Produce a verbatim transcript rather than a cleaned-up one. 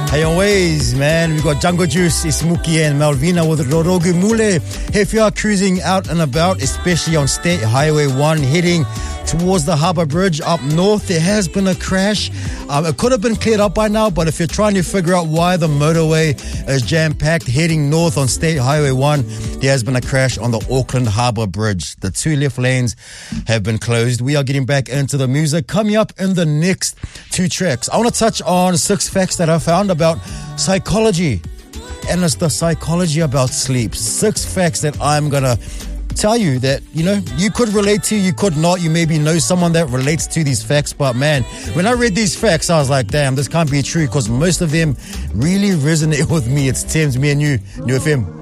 Hey, always, man. We got Django Juice, Ismuki, and Malvina with Rorogu Mule. Hey, if you are cruising out and about, especially on State Highway one, heading towards the Harbour Bridge up north, there has been a crash. Um, it could have been cleared up by now, but if you're trying to figure out why the motorway is jam-packed heading north on State Highway one, there has been a crash on the Auckland Harbour Bridge. The two left lanes have been closed. We are getting back into the music. Coming up in the next two tracks, I want to touch on six facts that I found about psychology. And it's the psychology about sleep. Six facts that I'm going to tell you that, you know, you could relate to, you could not. You maybe know someone that relates to these facts. But man, when I read these facts, I was like, damn, this can't be true, because most of them really resonate with me. It's Thames, me and you, New F M.